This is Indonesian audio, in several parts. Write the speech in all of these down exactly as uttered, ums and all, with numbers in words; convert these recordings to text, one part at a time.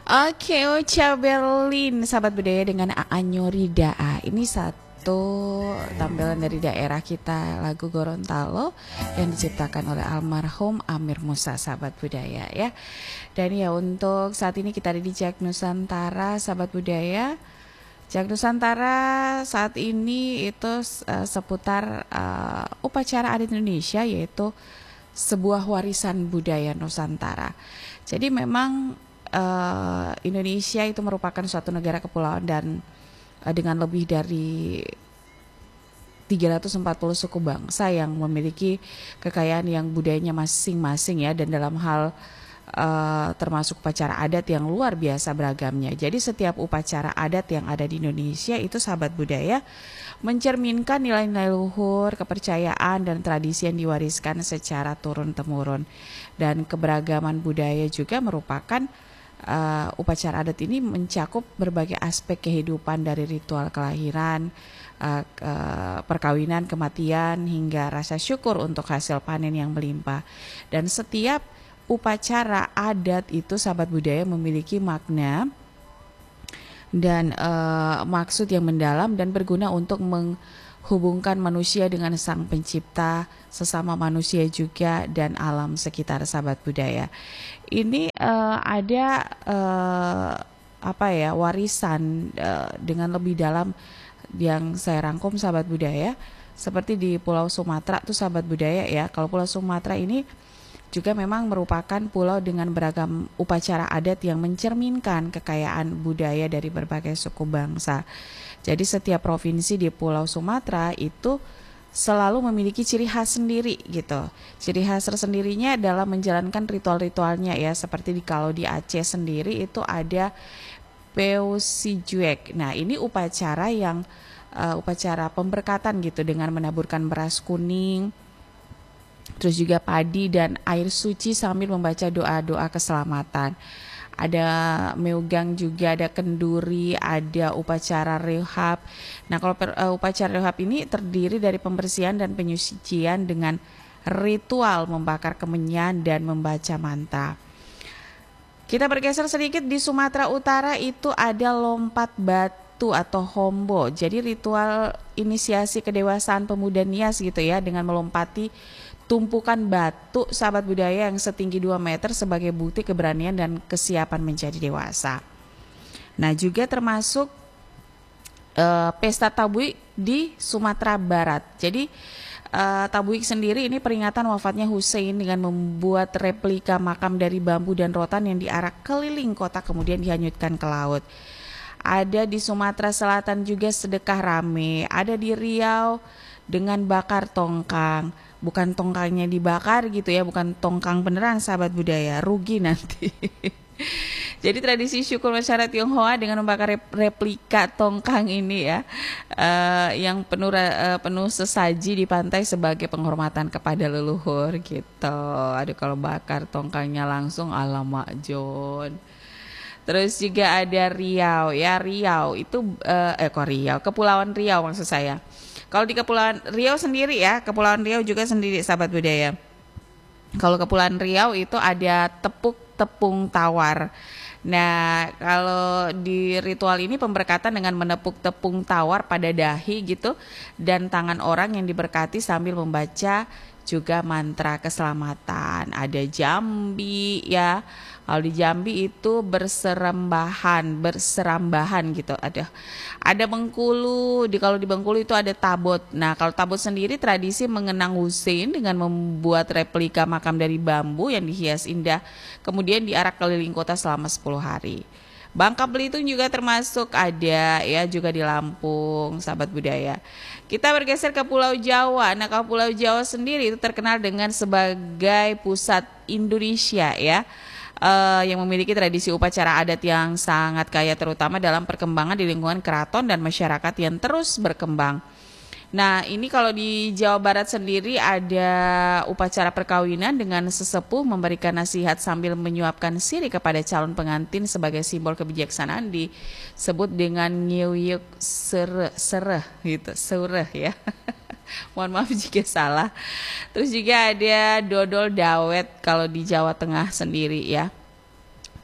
Oke, Uca Berlin, sahabat budaya dengan Aanyo Ridaa. Ini satu tampilan dari daerah kita, lagu Gorontalo yang diciptakan oleh almarhum Amir Musa, sahabat budaya ya. Dan ya untuk saat ini kita ada di Jak Nusantara, sahabat budaya. Jak Nusantara saat ini itu uh, seputar uh, upacara adat Indonesia, yaitu sebuah warisan budaya Nusantara. Jadi memang uh, Indonesia itu merupakan suatu negara kepulauan dan uh, dengan lebih dari tiga ratus empat puluh suku bangsa yang memiliki kekayaan yang budayanya masing-masing ya, dan dalam hal Uh, termasuk upacara adat yang luar biasa beragamnya. Jadi setiap upacara adat yang ada di Indonesia itu, sahabat budaya, mencerminkan nilai-nilai luhur, kepercayaan dan tradisi yang diwariskan secara turun-temurun. Dan keberagaman budaya juga merupakan uh, upacara adat ini mencakup berbagai aspek kehidupan, dari ritual kelahiran, uh, uh, perkawinan, kematian, hingga rasa syukur untuk hasil panen yang melimpah. Dan setiap upacara adat itu, sahabat budaya, memiliki makna dan e, maksud yang mendalam dan berguna untuk menghubungkan manusia dengan sang pencipta, sesama manusia juga, dan alam sekitar, sahabat budaya. Ini e, ada e, apa ya warisan e, dengan lebih dalam yang saya rangkum, sahabat budaya, seperti di Pulau Sumatera tuh, sahabat budaya ya. Kalau Pulau Sumatera ini juga memang merupakan pulau dengan beragam upacara adat yang mencerminkan kekayaan budaya dari berbagai suku bangsa. Jadi setiap provinsi di Pulau Sumatera itu selalu memiliki ciri khas sendiri gitu. Ciri khas tersendirinya dalam menjalankan ritual-ritualnya ya. Seperti di kalau di Aceh sendiri itu ada Peusijuek. Nah, ini upacara yang uh, upacara pemberkatan gitu, dengan menaburkan beras kuning, terus juga padi dan air suci sambil membaca doa-doa keselamatan. Ada meugang juga, ada kenduri, ada upacara rehab. Nah, kalau per, uh, upacara rehab ini terdiri dari pembersihan dan penyucian dengan ritual membakar kemenyan dan membaca mantra. Kita bergeser sedikit di Sumatera Utara, itu ada lompat batu atau hombo. Jadi ritual inisiasi kedewasaan pemuda Nias gitu ya, dengan melompati tumpukan batu, sahabat budaya, yang setinggi dua meter sebagai bukti keberanian dan kesiapan menjadi dewasa. Nah, juga termasuk uh, pesta Tabuik di Sumatera Barat. Jadi uh, Tabuik sendiri ini peringatan wafatnya Hussein dengan membuat replika makam dari bambu dan rotan yang diarak keliling kota kemudian dihanyutkan ke laut. Ada di Sumatera Selatan juga sedekah rame. Ada di Riau dengan bakar tongkang. Bukan tongkangnya dibakar gitu ya, bukan tongkang beneran, sahabat budaya, rugi nanti. Jadi tradisi syukur masyarakat Tionghoa dengan membakar replika tongkang ini ya, uh, yang penuh uh, penuh sesaji di pantai sebagai penghormatan kepada leluhur gitu. Aduh, kalau bakar tongkangnya langsung, alamak John. Terus juga ada Riau ya, Riau itu uh, eh kok Riau, Kepulauan Riau maksud saya. Kalau di Kepulauan Riau sendiri ya, Kepulauan Riau juga sendiri, sahabat budaya. Kalau Kepulauan Riau itu ada tepuk tepung tawar. Nah, kalau di ritual ini pemberkatan dengan menepuk tepung tawar pada dahi gitu, dan tangan orang yang diberkati sambil membaca juga mantra keselamatan. Ada Jambi ya. Kalau di Jambi itu berserambahan, berserambahan gitu. Ada ada Bengkulu, di kalau di Bengkulu itu ada Tabot. Nah, kalau Tabot sendiri tradisi mengenang Hussein dengan membuat replika makam dari bambu yang dihias indah, kemudian diarak keliling kota selama sepuluh hari. Bangka Belitung juga termasuk ada ya, juga di Lampung, sahabat budaya. Kita bergeser ke Pulau Jawa. Nah, kalau Pulau Jawa sendiri itu terkenal dengan sebagai pusat Indonesia ya. Uh, yang memiliki tradisi upacara adat yang sangat kaya, terutama dalam perkembangan di lingkungan keraton dan masyarakat yang terus berkembang. Nah, ini kalau di Jawa Barat sendiri ada upacara perkawinan dengan sesepuh memberikan nasihat sambil menyuapkan siri kepada calon pengantin sebagai simbol kebijaksanaan, disebut dengan nyiuyuk sereh, sereh gitu, sereh ya. Mohon maaf jika salah. Terus juga ada dodol dawet kalau di Jawa Tengah sendiri ya.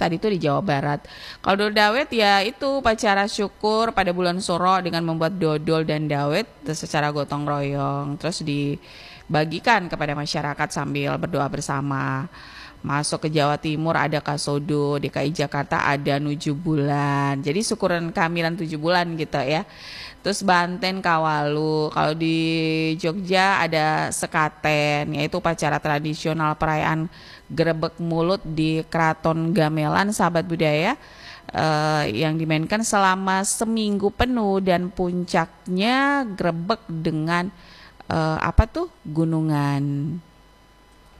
tadi itu di Jawa Barat. Kalau dodol dawet ya itu upacara syukur pada bulan Suro dengan membuat dodol dan dawet secara gotong royong. Terus dibagikan kepada masyarakat sambil berdoa bersama. Masuk ke Jawa Timur ada Kasodo, D K I Jakarta ada Nuju Bulan. Jadi syukuran kehamilan tujuh bulan gitu ya. Terus Banten Kawalu. Kalau di Jogja ada Sekaten, yaitu upacara tradisional perayaan Grebek Mulut di Keraton Gamelan, sahabat budaya, eh, yang dimainkan selama seminggu penuh dan puncaknya grebek dengan eh, apa tuh gunungan.